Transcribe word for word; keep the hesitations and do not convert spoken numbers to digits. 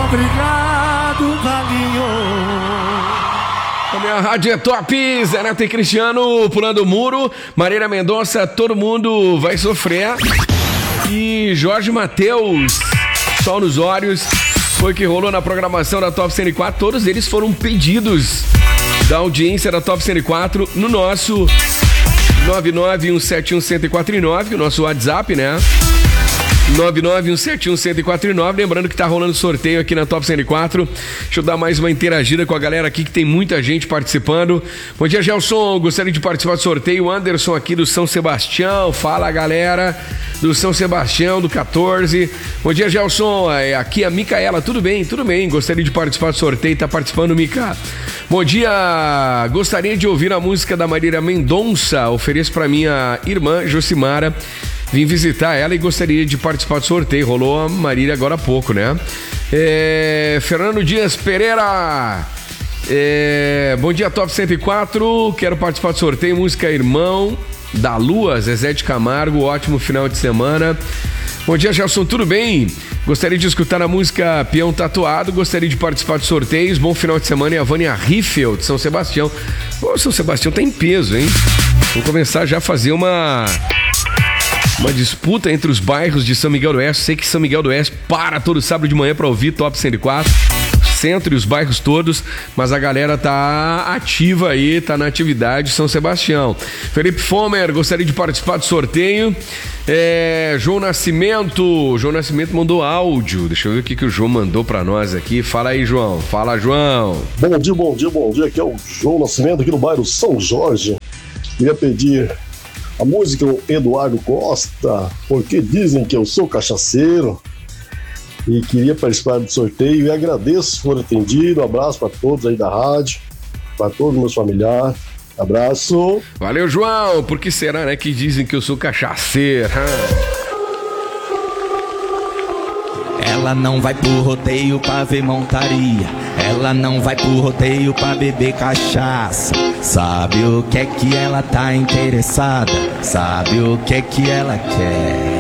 Obrigado, Valinho. A minha rádio é top, Zé Neto e Cristiano pulando o muro, Marília Mendonça, todo mundo vai sofrer. E Jorge Mateus, Sol nos Olhos, foi que rolou na programação da Top cento e quatro. Todos eles foram pedidos da audiência da Top cento e quatro no nosso nove nove um sete um um zero quatro nove, o nosso WhatsApp, né? nove nove um sete um um zero quatro nove. Lembrando que tá rolando sorteio aqui na Top cento e quatro. Deixa eu dar mais uma interagida com a galera aqui, que tem muita gente participando. Bom dia, Gelson. Gostaria de participar do sorteio. Anderson aqui do São Sebastião. Fala, galera do São Sebastião, do quatorze. Bom dia, Gelson. Aqui a Micaela. Tudo bem? Tudo bem. Gostaria de participar do sorteio. Tá participando, Mica. Bom dia. Gostaria de ouvir a música da Marília Mendonça. Ofereço pra minha irmã, Josimara. Vim visitar ela e gostaria de participar do sorteio. Rolou a Marília agora há pouco, né? É, Fernando Dias Pereira. É, bom dia, Top cento e quatro. Quero participar do sorteio. Música Irmão da Lua, Zezé de Camargo. Ótimo final de semana. Bom dia, Gelson. Tudo bem? Gostaria de escutar a música Peão Tatuado. Gostaria de participar de sorteios. Bom final de semana. E a Vânia Riffel, de São Sebastião. Pô, São Sebastião tá em peso, hein? Vou começar já a fazer uma... Uma disputa entre os bairros de São Miguel do Oeste. Sei que São Miguel do Oeste para todo sábado de manhã para ouvir Top cento e quatro. Centro e os bairros todos, mas a galera tá ativa aí, tá na atividade São Sebastião. Felipe Fomer, gostaria de participar do sorteio. É, João Nascimento, João Nascimento mandou áudio. Deixa eu ver o que, que o João mandou para nós aqui. Fala aí, João. Fala, João. Bom dia, bom dia, bom dia. Aqui é o João Nascimento, aqui no bairro São Jorge. Queria pedir a música Eduardo Costa, porque dizem que eu sou cachaceiro, e queria participar do sorteio e agradeço se for atendido. Um abraço para todos aí da rádio, para todos os meus familiares. Abraço. Valeu, João. Por que será, né, que dizem que eu sou cachaceiro? Ela não vai pro rodeio pra ver montaria. Ela não vai pro rodeio pra beber cachaça. Sabe o que é que ela tá interessada? Sabe o que é que ela quer?